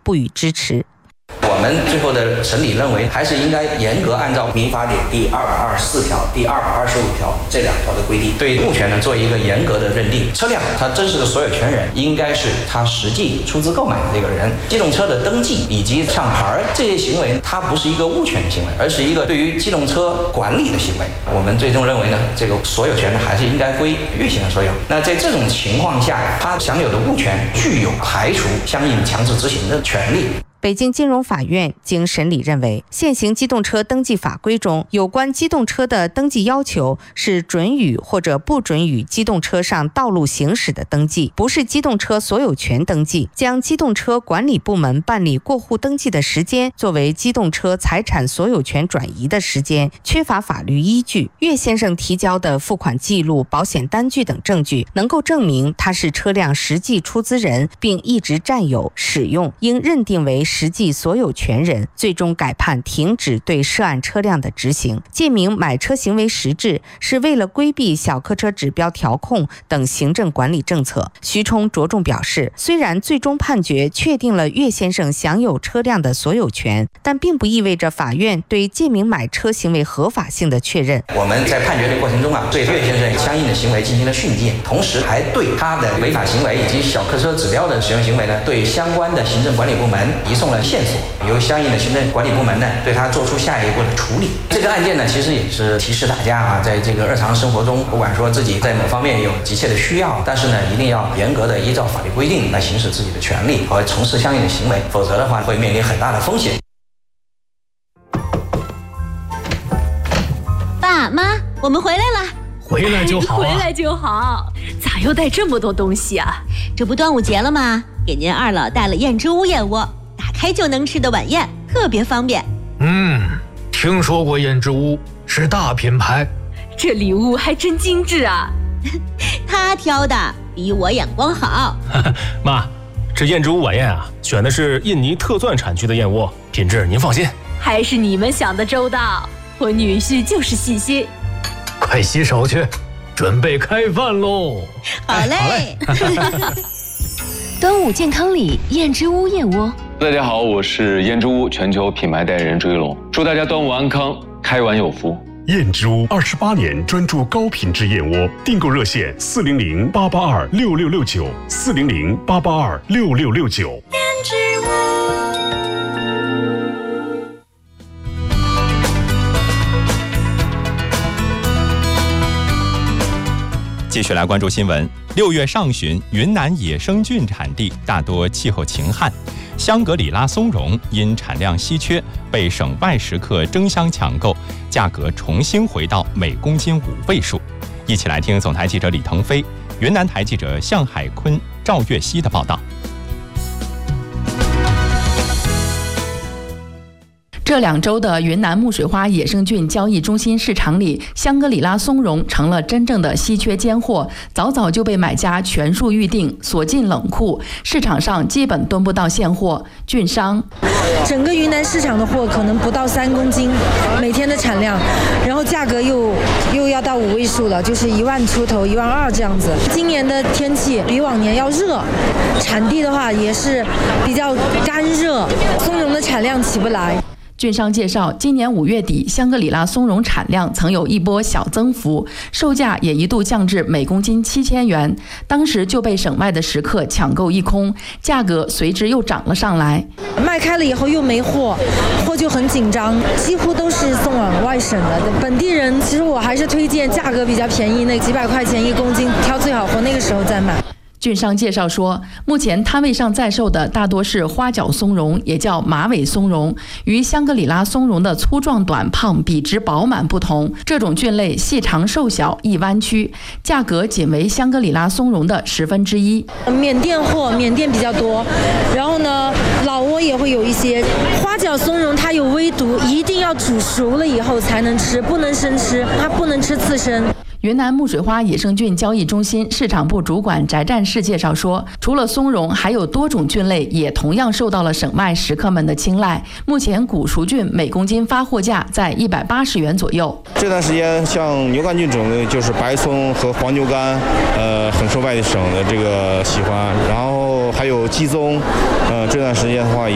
不予支持。 我们最后的审理认为，还是应该严格按照民法典第224条、第225条这2条的规定，对物权呢做一个严格的认定。车辆它真实的所有权人应该是他实际出资购买的这个人。机动车的登记以及上牌这些行为，它不是一个物权的行为，而是一个对于机动车管理的行为。我们最终认为呢，这个所有权呢还是应该归越线人所有。那在这种情况下，他享有的物权具有排除相应强制执行的权利。 北京金融法院经审理认为，现行机动车登记法规中有关机动车的登记要求是准予或者不准予机动车上道路行驶的登记，不是机动车所有权登记。将机动车管理部门办理过户登记的时间作为机动车财产所有权转移的时间，缺乏法律依据。岳先生提交的付款记录、保险单据等证据能够证明他是车辆实际出资人，并一直占有、使用，应认定为实际所有权人，最终改判停止对涉案车辆的执行。借名买车行为实质是为了规避小客车指标调控等行政管理政策。徐冲着重表示，虽然最终判决确定了岳先生享有车辆的所有权，但并不意味着法院对借名买车行为合法性的确认。 我们在判决的过程中对岳先生相应的行为进行了训诫，同时还对他的违法行为以及小客车指标的使用行为呢，对相关的行政管理部门移送了线索，由相应的行政管理部门呢对他做出下一步的处理。这个案件呢，其实也是提示大家在这个日常生活中，不管说自己在某方面有急切的需要，但是呢，一定要严格的依照法律规定来行使自己的权利和从事相应的行为，否则的话会面临很大的风险。 爸妈，我们回来了。 回来就好， 回来就好。咋又带这么多东西啊？ 这不端午节了吗？给您二老带了燕之屋燕窝，打开就能吃的晚宴，特别方便。 听说过燕之屋，是大品牌。 这礼物还真精致啊。 他挑的比我眼光好。 妈，这燕之屋晚宴选的是印尼特钻产区的燕窝，品质您放心。 还是你们想的周到，我女婿就是细心。 快洗手去，准备开饭喽。 好嘞。 端午健康礼，燕之屋燕窝。 大家好，我是燕之屋全球品牌代言人朱一龙，祝大家端午安康，开碗有福。 燕之屋28年专注高品质燕窝，订购热线400-882-6669，400-882-6669。燕之屋。 继续来关注新闻。6月上旬，云南野生菌产地大多气候晴旱，香格里拉松茸因产量稀缺，被省外食客争相抢购，价格重新回到每公斤5位数。一起来听总台记者李腾飞、云南台记者向海坤、赵月熙的报道。 这2周的云南木水花野生菌交易中心市场里，香格里拉松茸成了真正的稀缺尖货，早早就被买家全数预定，锁进冷库，市场上基本蹲不到现货。菌商， 整个云南市场的货可能不到3公斤每天的产量，然后价格又要到5位数了，就是1万出头、1万2这样子。今年的天气比往年要热，产地的话也是比较干热，松茸的产量起不来。 菌商介绍，今年5月底，香格里拉松茸产量曾有一波小增幅，售价也一度降至每公斤7000元，当时就被省外的食客抢购一空，价格随之又涨了上来。 卖开了以后又没货，货就很紧张，几乎都是送往外省的。本地人其实我还是推荐价格比较便宜，那几百块钱1公斤，挑最好货，那个时候再买。 菌商介绍说，目前摊位上在售的大多是花角松茸，也叫马尾松茸，与香格里拉松茸的粗壮短胖、笔直饱满不同，这种菌类细长瘦小、易弯曲，价格仅为香格里拉松茸的1/10。 缅甸货，缅甸比较多，然后呢，老挝也会有一些。花角松茸它有微毒，一定要煮熟了以后才能吃，不能生吃，它不能吃刺身。 云南木水花野生菌交易中心市场部主管翟战士介绍说，除了松茸，还有多种菌类也同样受到了省外食客们的青睐。目前古熟菌每公斤发货价在180元左右。 这段时间，像牛肝菌种类，就是白松和黄牛肝，很受外省的这个喜欢。然后还有鸡枞，这段时间的话。